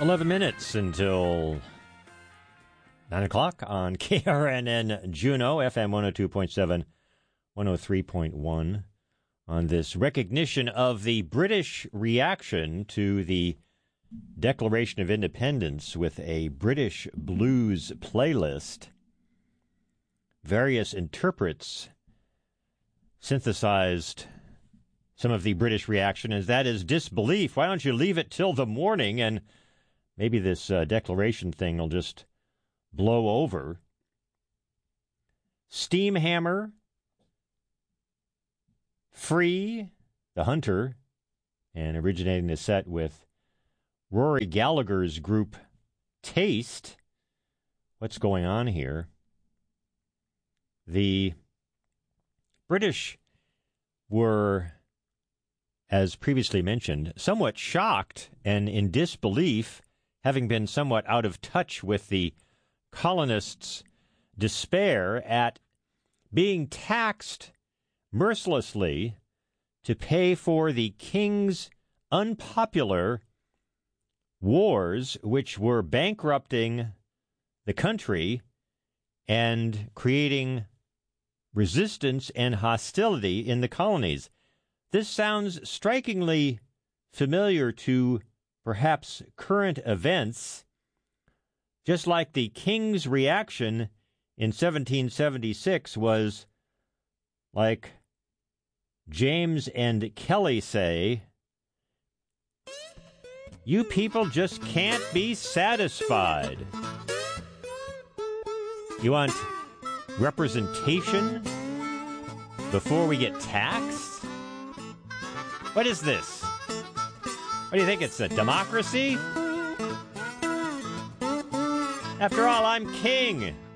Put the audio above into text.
11 minutes until 9 o'clock on KRNN Juneau, FM 102.7, 103.1, on this recognition of the British reaction to the Declaration of Independence with a British blues playlist. Various interprets synthesized some of the British reaction, as that is disbelief. Why don't you leave it till the morning, and maybe this declaration thing will just blow over. Steamhammer, Free, The Hunter, and originating the set with Rory Gallagher's group Taste. What's going on here? The British were, as previously mentioned, somewhat shocked and in disbelief, having been somewhat out of touch with the colonists' despair at being taxed mercilessly to pay for the king's unpopular wars, which were bankrupting the country and creating resistance and hostility in the colonies. This sounds strikingly familiar to perhaps current events, just like the king's reaction in 1776 was like James and Kelly say, "You people just can't be satisfied. You want representation before we get taxed? What is this? What do you think, it's a democracy? After all, I'm king.